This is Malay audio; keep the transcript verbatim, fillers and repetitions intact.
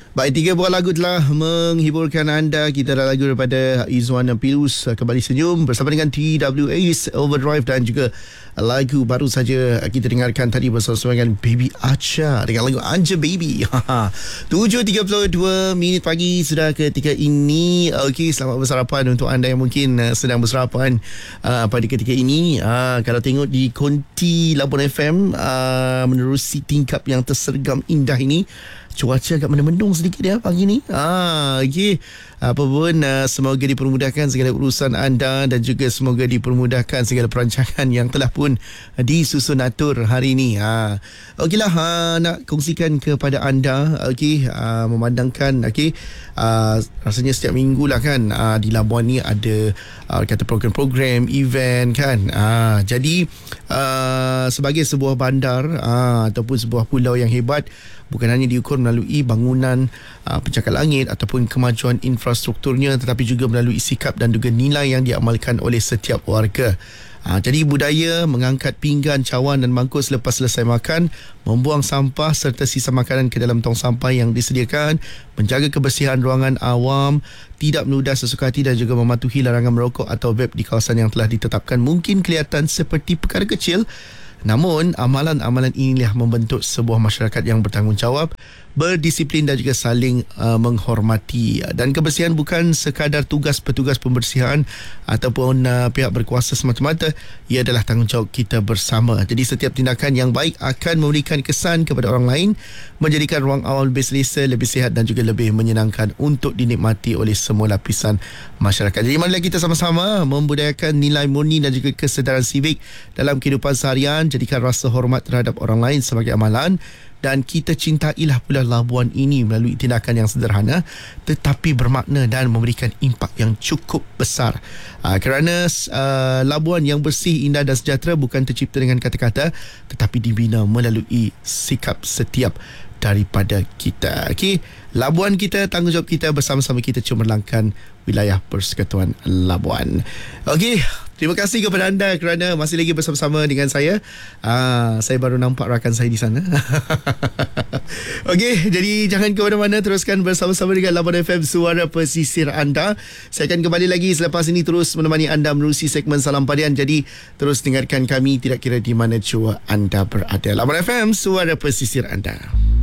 Baik, tiga buah lagu telah menghiburkan anda. Kita ada lagu daripada Izwan Pilus, Kembali Senyum, bersama dengan T W Ace, Overdrive, dan juga lagu baru saja kita dengarkan tadi bersama dengan Baby Acha dengan lagu Anja Baby. tujuh tiga puluh dua minit pagi sudah ketika ini. Okey, selamat bersarapan untuk anda yang mungkin uh, sedang bersarapan uh, pada ketika ini. Uh, kalau tengok di konti Labuan F M, uh, menerusi tingkap yang tersergam indah ini, cuaca agak mendung sedikit ya pagi ni. Ah, okey. Apa pun, uh, semoga dipermudahkan segala urusan anda dan juga semoga dipermudahkan segala perancangan yang telah pun uh, disusun atur hari ini. Ah, okeylah, uh, nak kongsikan kepada anda, okey, uh, memandangkan, okey, uh, rasanya setiap minggu lah kan, uh, di Labuan ni ada uh, kata program-program, event kan. Ah, jadi uh, sebagai sebuah bandar uh, ataupun sebuah pulau yang hebat, bukan hanya diukur melalui bangunan, uh, pencakar langit ataupun kemajuan infrastrukturnya, tetapi juga melalui sikap dan juga nilai yang diamalkan oleh setiap warga. Uh, jadi budaya mengangkat pinggan, cawan dan mangkuk selepas selesai makan, membuang sampah serta sisa makanan ke dalam tong sampah yang disediakan, menjaga kebersihan ruangan awam, tidak meludah sesuka hati dan juga mematuhi larangan merokok atau vape di kawasan yang telah ditetapkan mungkin kelihatan seperti perkara kecil. Namun, amalan-amalan inilah membentuk sebuah masyarakat yang bertanggungjawab, berdisiplin dan juga saling uh, menghormati. Dan kebersihan bukan sekadar tugas petugas pembersihan ataupun uh, pihak berkuasa semata-mata, ia adalah tanggungjawab kita bersama. Jadi setiap tindakan yang baik akan memberikan kesan kepada orang lain, menjadikan ruang awam lebih selesa, lebih sihat dan juga lebih menyenangkan untuk dinikmati oleh semua lapisan masyarakat. Jadi marilah kita sama-sama membudayakan nilai murni dan juga kesedaran sivik dalam kehidupan seharian. Jadikan rasa hormat terhadap orang lain sebagai amalan, dan kita cintailah pula Labuan ini melalui tindakan yang sederhana tetapi bermakna dan memberikan impak yang cukup besar. Uh, kerana uh, Labuan yang bersih, indah dan sejahtera bukan tercipta dengan kata-kata, tetapi dibina melalui sikap setiap daripada kita. Okey, Labuan kita, tanggungjawab kita, bersama-sama kita cemerlangkan wilayah Persekutuan Labuan. Okey, terima kasih kepada anda kerana masih lagi bersama-sama dengan saya. Ah, saya baru nampak rakan saya di sana. Okey, jadi jangan ke mana-mana, teruskan bersama-sama dengan Labuan F M, suara pesisir anda. Saya akan kembali lagi selepas ini terus menemani anda menerusi segmen Salam Padian. Jadi terus dengarkan kami tidak kira di mana jua anda berada. Labuan F M, suara pesisir anda.